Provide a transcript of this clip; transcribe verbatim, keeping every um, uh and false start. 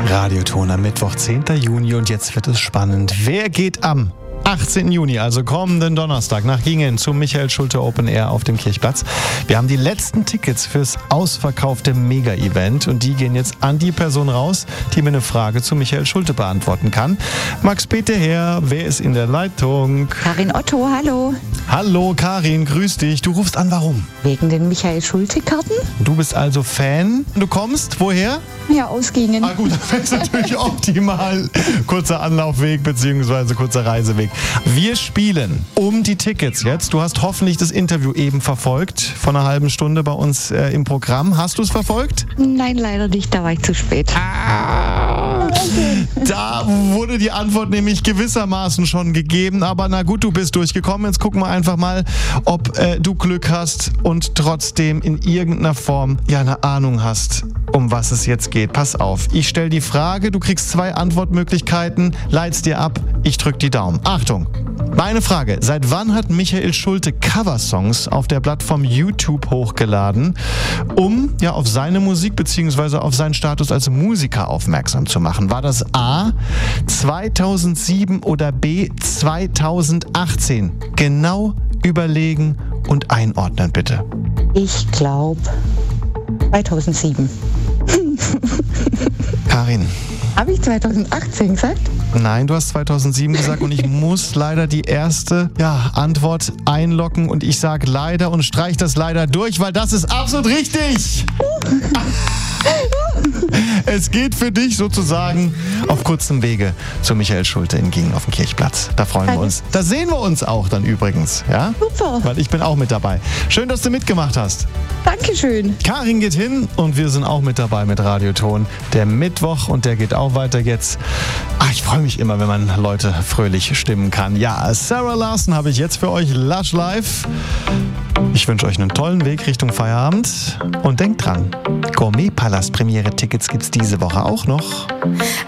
Radioton am Mittwoch, zehnten Juni, und jetzt wird es spannend. Wer geht am achtzehnten Juni, also kommenden Donnerstag, nach Gingen zum Michael Schulte Open Air auf dem Kirchplatz? Wir haben die letzten Tickets fürs ausverkaufte Mega-Event und die gehen jetzt an die Person raus, die mir eine Frage zu Michael Schulte beantworten kann. Max, bitte her, wer ist in der Leitung? Karin Otto, hallo. Hallo Karin, grüß dich. Du rufst an, warum? Wegen den Michael Schulte-Karten? Du bist also Fan. Du kommst woher? Ja, aus Gingen. Ah gut, das ist natürlich optimal. Kurzer Anlaufweg bzw. kurzer Reiseweg. Wir spielen um die Tickets jetzt. Du hast hoffentlich das Interview eben verfolgt, vor einer halben Stunde bei uns äh, im Programm. Hast du es verfolgt? Nein, leider nicht, da war ich zu spät. Ah, da wurde die Antwort nämlich gewissermaßen schon gegeben. Aber na gut, du bist durchgekommen. Jetzt gucken wir einfach mal, ob äh, du Glück hast und trotzdem in irgendeiner Form ja eine Ahnung hast, um was es jetzt geht. Pass auf, ich stelle die Frage, du kriegst zwei Antwortmöglichkeiten, leit's dir ab, ich drück die Daumen. Achtung! Meine Frage: Seit wann hat Michael Schulte Coversongs auf der Plattform YouTube hochgeladen, um ja auf seine Musik bzw. auf seinen Status als Musiker aufmerksam zu machen? War das A zweitausendsieben oder B zweitausendachtzehn? Genau überlegen und einordnen, bitte. Ich glaube zweitausendsieben. Karin. Habe ich zweitausendachtzehn gesagt? Nein, du hast zweitausendsieben gesagt und ich muss leider die erste ja, Antwort einloggen und ich sage leider und streich das leider durch, weil das ist absolut richtig. Es geht für dich sozusagen auf kurzem Wege zu Michael Schulte in Gingen auf dem Kirchplatz. Da freuen wir uns. Da sehen wir uns auch dann übrigens. Ja? Super. Weil ich bin auch mit dabei. Schön, dass du mitgemacht hast. Dankeschön. Karin geht hin und wir sind auch mit dabei mit Radioton. Der Mittwoch und der geht auch weiter jetzt. Ach, ich freue mich immer, wenn man Leute fröhlich stimmen kann. Ja, Sarah Larson habe ich jetzt für euch, Lush Live. Ich wünsche euch einen tollen Weg Richtung Feierabend und denkt dran, Gourmet-Palast-Premiere-Tickets gibt's diese Woche auch noch.